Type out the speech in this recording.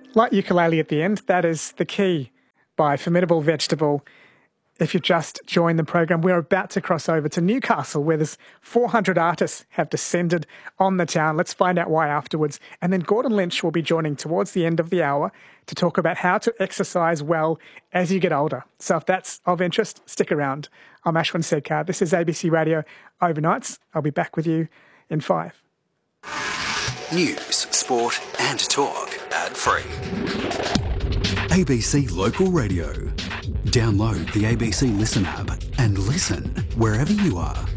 Light ukulele at the end, that is The Key by Formidable Vegetable. If you've just joined the program, we're about to cross over to Newcastle, where there's 400 artists have descended on the town. Let's find out why afterwards. And then Gordon Lynch will be joining towards the end of the hour to talk about how to exercise well as you get older. So if that's of interest, stick around. I'm Ashwin Sedkar. This is ABC Radio Overnights. I'll be back with you in 5. News, sport and talk ad-free. ABC Local Radio. Download the ABC Listen app and listen wherever you are.